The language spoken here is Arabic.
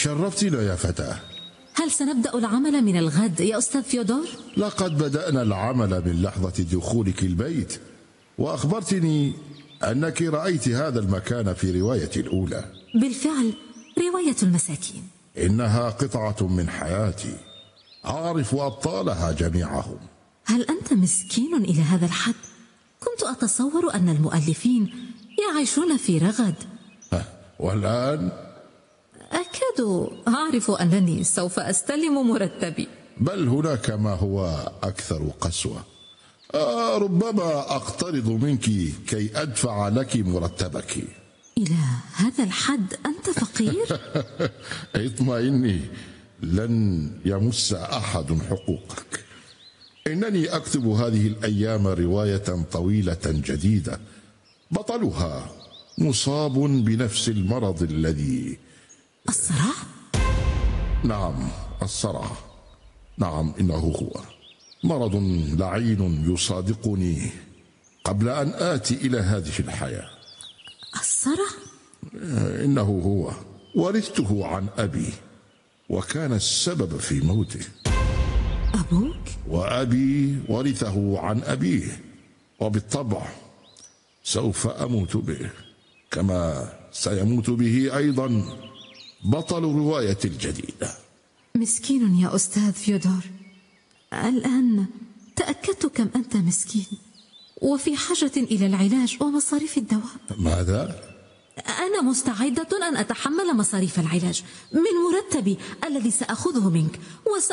شرفتنا يا فتاة. هل سنبدأ العمل من الغد يا أستاذ فيودور؟ لقد بدأنا العمل من لحظة دخولك البيت، وأخبرتني أنك رأيت هذا المكان في رواية الأولى. بالفعل، رواية المساكين إنها قطعة من حياتي، أعرف أبطالها جميعهم. هل أنت مسكين إلى هذا الحد؟ كنت أتصور أن المؤلفين يعيشون في رغد. والآن؟ أكاد أعرف أنني سوف أستلم مرتبي. بل هناك ما هو أكثر قسوة. ربما أقترض منك كي أدفع لك مرتبك. إلى هذا الحد أنت فقير؟ اطمئني، لن يمس أحد حقوقك. إنني أكتب هذه الأيام رواية طويلة جديدة، بطلها مصاب بنفس المرض الذي... الصرع؟ نعم، الصرع. نعم، إنه هو مرض لعين يصادقني قبل أن آتي إلى هذه الحياة. الصرع؟ إنه هو، ورثته عن أبي، وكان السبب في موته. أبوك؟ وأبي ورثه عن أبيه، وبالطبع سوف أموت به، كما سيموت به أيضا بطل روايتي الجديدة. مسكين يا أستاذ فيودور. الآن تأكدت كم أنت مسكين، وفي حاجة إلى العلاج ومصاريف الدواء. ماذا؟ أنا مستعدة أن أتحمل مصاريف العلاج من مرتبي الذي سأخذه منك،